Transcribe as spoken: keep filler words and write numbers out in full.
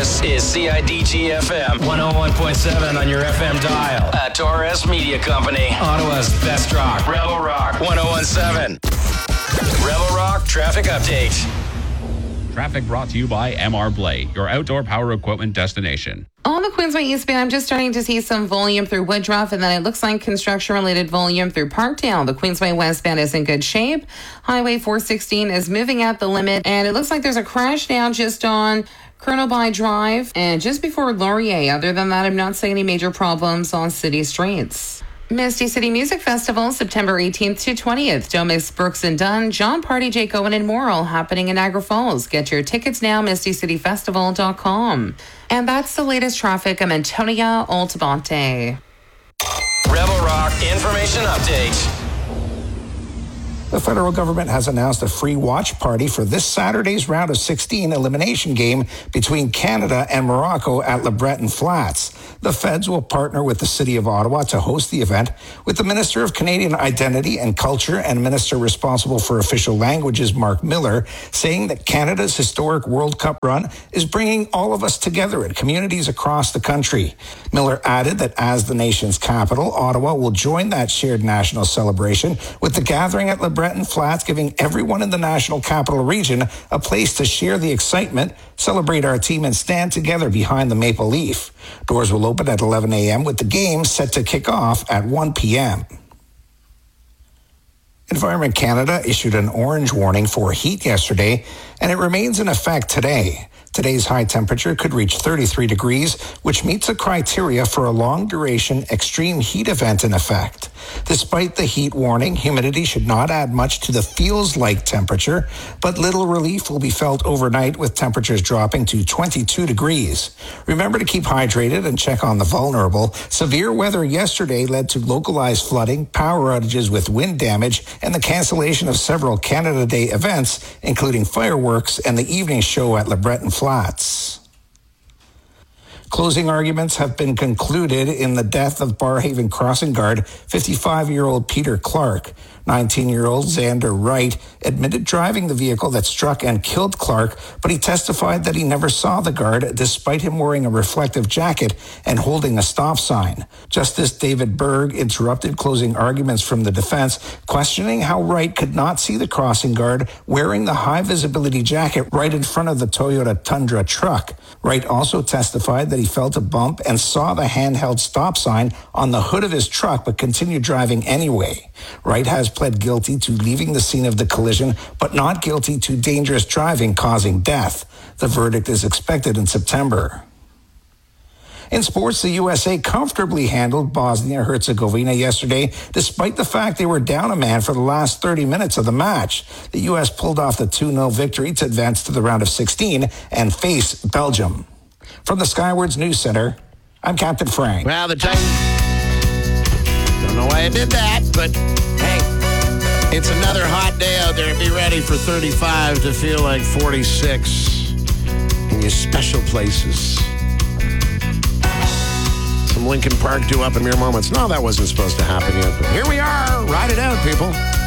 This is C I D G F M one oh one point seven on your F M dial. A Torres Media Company. Ottawa's best rock. Rebel Rock one oh one seven. Rebel Rock Traffic Update. Traffic brought to you by M R Blade, your outdoor power equipment destination. On the Queensway eastbound, I'm just starting to see some volume through Woodruff, and then it looks like construction-related volume through Parkdale. The Queensway westbound is in good shape. Highway four sixteen is moving at the limit, and it looks like there's a crash now just on Colonel By Drive and just before Laurier. Other than that, I'm not seeing any major problems on city streets. Misty City Music Festival, September eighteenth to twentieth. Don't miss Brooks and Dunn, John Party, Jake Owen, and more, all happening in Niagara Falls. Get your tickets now, misty city festival dot com. And that's the latest traffic. I'm Antonia Altabante. Rebel Rock Information Update. The federal government has announced a free watch party for this Saturday's round of sixteen elimination game between Canada and Morocco at Le Breton Flats. The feds will partner with the City of Ottawa to host the event, with the Minister of Canadian Identity and Culture and Minister responsible for official languages, Mark Miller, saying that Canada's historic World Cup run is bringing all of us together in communities across the country. Miller added that as the nation's capital, Ottawa will join that shared national celebration with the gathering at Le Breton Flats, giving everyone in the national capital region a place to share the excitement, celebrate our team, and stand together behind the maple leaf. Doors will open at eleven a.m. with the game set to kick off at one p.m. Environment Canada issued an orange warning for heat yesterday, and it remains in effect today. Today's high temperature could reach thirty-three degrees, which meets the criteria for a long-duration extreme heat event in effect. Despite the heat warning, humidity should not add much to the feels-like temperature, but little relief will be felt overnight with temperatures dropping to twenty-two degrees. Remember to keep hydrated and check on the vulnerable. Severe weather yesterday led to localized flooding, power outages with wind damage, and the cancellation of several Canada Day events, including fireworks and the evening show at Le Breton Flats. Closing arguments have been concluded in the death of Barrhaven crossing guard fifty-five-year-old Peter Clark. nineteen-year-old Xander Wright admitted driving the vehicle that struck and killed Clark, but he testified that he never saw the guard despite him wearing a reflective jacket and holding a stop sign. Justice David Berg interrupted closing arguments from the defense, questioning how Wright could not see the crossing guard wearing the high-visibility jacket right in front of the Toyota Tundra truck. Wright also testified that he felt a bump and saw the handheld stop sign on the hood of his truck, but continued driving anyway. Wright has pled guilty to leaving the scene of the collision, but not guilty to dangerous driving causing death. The verdict is expected in September. In sports, the U S A comfortably handled Bosnia-Herzegovina yesterday, despite the fact they were down a man for the last thirty minutes of the match. The U S pulled off the two nil victory to advance to the round of sixteen and face Belgium. From the Skywards News Center, I'm Captain Frank. Well, the Titans, don't know why I did that, but hey, it's another hot day out there. Be ready for thirty-five to feel like forty-six in your special places. Some Lincoln Park do up in mere moments. No, that wasn't supposed to happen yet, but here we are. Ride it out, people.